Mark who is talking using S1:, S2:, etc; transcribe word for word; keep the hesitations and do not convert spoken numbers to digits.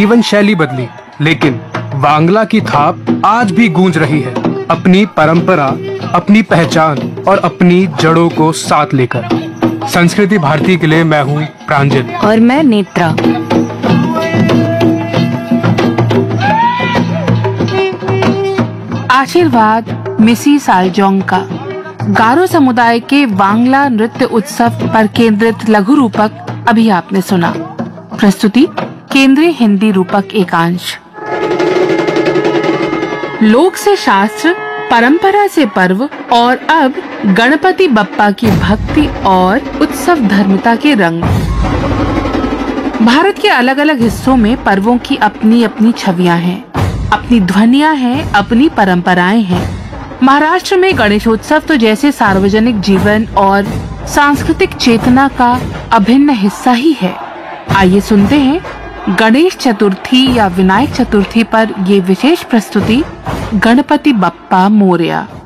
S1: जीवन शैली बदली, लेकिन वांगला की थाप आज भी गूंज रही है, अपनी परंपरा, अपनी पहचान और अपनी जड़ों को साथ लेकर। संस्कृति भारती के लिए मैं हूँ प्रांजल
S2: और मैं नेत्रा।
S3: आशीर्वाद मिसी सालजोंग का गारो समुदाय के वांगला नृत्य उत्सव पर केंद्रित लघु रूपक अभी आपने सुना। प्रस्तुति केंद्रीय हिंदी रूपक एकांश। लोक से शास्त्र, परंपरा से पर्व और अब गणपति बप्पा की भक्ति और उत्सव धर्मिता के रंग। भारत के अलग अलग हिस्सों में पर्वों की अपनी अपनी छवियां हैं, अपनी ध्वनियां हैं, अपनी परंपराएं हैं। महाराष्ट्र में गणेशोत्सव तो जैसे सार्वजनिक जीवन और सांस्कृतिक चेतना का अभिन्न हिस्सा ही है। आइए सुनते हैं गणेश चतुर्थी या विनायक चतुर्थी पर ये विशेष प्रस्तुति गणपति बप्पा मोरया।